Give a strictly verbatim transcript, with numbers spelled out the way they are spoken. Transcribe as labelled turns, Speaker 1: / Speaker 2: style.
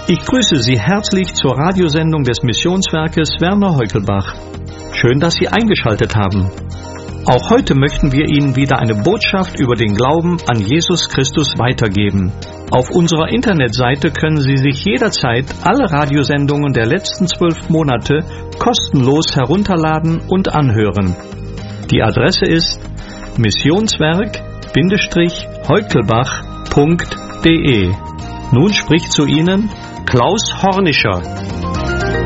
Speaker 1: Ich grüße Sie herzlich zur Radiosendung des Missionswerkes Werner Heukelbach. Schön, dass Sie eingeschaltet haben. Auch heute möchten wir Ihnen wieder eine Botschaft über den Glauben an Jesus Christus weitergeben. Auf unserer Internetseite können Sie sich jederzeit alle Radiosendungen der letzten zwölf Monate kostenlos herunterladen und anhören. Die Adresse ist missionswerk-heukelbach punkt de. Nun spricht zu Ihnen Klaus Hornischer.